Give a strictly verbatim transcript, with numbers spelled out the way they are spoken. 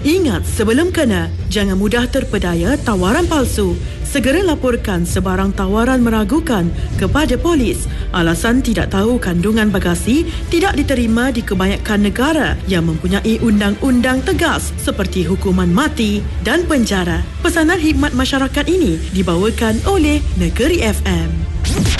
Ingat, sebelum kena, jangan mudah terpedaya tawaran palsu. Segera laporkan sebarang tawaran meragukan kepada polis. Alasan tidak tahu kandungan bagasi tidak diterima di kebanyakan negara yang mempunyai undang-undang tegas seperti hukuman mati dan penjara. Pesanan khidmat masyarakat ini dibawakan oleh Negeri F M.